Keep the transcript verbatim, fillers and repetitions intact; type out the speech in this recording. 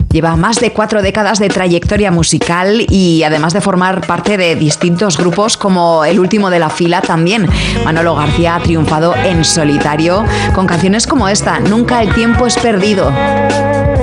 Lleva más de cuatro décadas de trayectoria musical y además de formar parte de distintos grupos como El Último de la Fila también, Manolo García ha triunfado en solitario con canciones como esta, Nunca el tiempo es perdido.